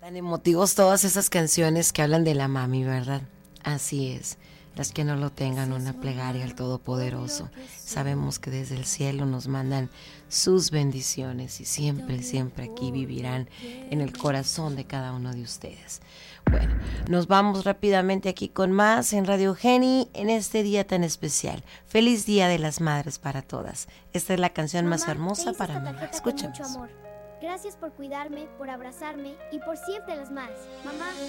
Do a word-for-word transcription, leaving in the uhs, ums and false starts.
Tan emotivos todas esas canciones que hablan de la mami, ¿verdad? Así es. Las que no lo tengan, una plegaria al Todopoderoso. Sabemos que desde el cielo nos mandan sus bendiciones y siempre, siempre aquí vivirán en el corazón de cada uno de ustedes. Bueno, nos vamos rápidamente aquí con más en Radio Geni en este día tan especial. Feliz Día de las Madres para todas. Esta es la canción Mamá, más hermosa para mamá. Escuchemos. Escuchemos. Gracias por cuidarme, por abrazarme y por siempre las madres. Mamá,